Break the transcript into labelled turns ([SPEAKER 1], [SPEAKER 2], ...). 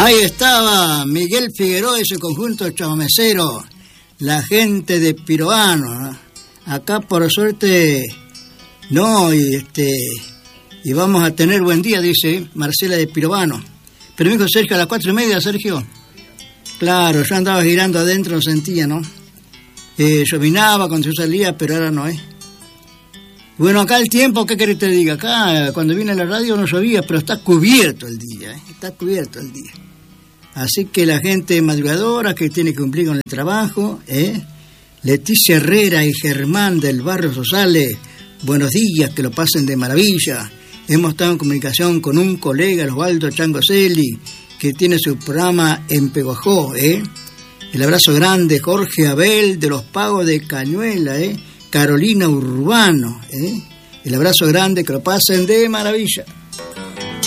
[SPEAKER 1] Ahí estaba Miguel Figueroa y su conjunto chamamecero, la gente de Piroano, ¿no? Acá por suerte no, y vamos a tener buen día, dice Marcela de Piroano. Pero me dijo Sergio a las 4:30, Sergio. Claro, yo andaba girando adentro, no sentía, ¿no? Llovinaba cuando yo salía, pero ahora no, ¿eh? Bueno, acá el tiempo, ¿qué querés que te diga? Acá, cuando vine a la radio no llovía, pero está cubierto el día, ¿eh? Está cubierto el día. Así que la gente madrugadora que tiene que cumplir con el trabajo, Leticia Herrera y Germán del barrio Sosales, buenos días, que lo pasen de maravilla. Hemos estado en comunicación con un colega, Osvaldo Changoselli, que tiene su programa en Peguajó, El abrazo grande, Jorge Abel de los Pagos de Cañuela, Carolina Urbano, El abrazo grande, que lo pasen de maravilla.